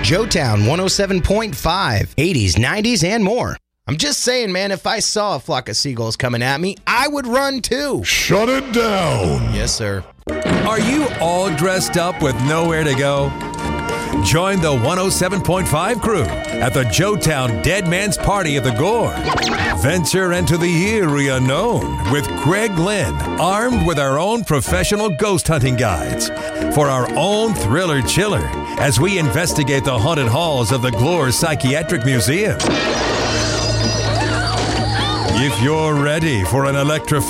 Joetown 107.5, 80s, 90s, and more. I'm just saying, man, if I saw a flock of seagulls coming at me, I would run too. Shut it down. Yes, sir. Are you all dressed up with nowhere to go? Join the 107.5 crew at the Joetown Dead Man's Party of the Gore. Venture into the eerie unknown with Greg Lynn, armed with our own professional ghost hunting guides for our own thriller chiller as we investigate the haunted halls of the Glore Psychiatric Museum. If you're ready for an electrifying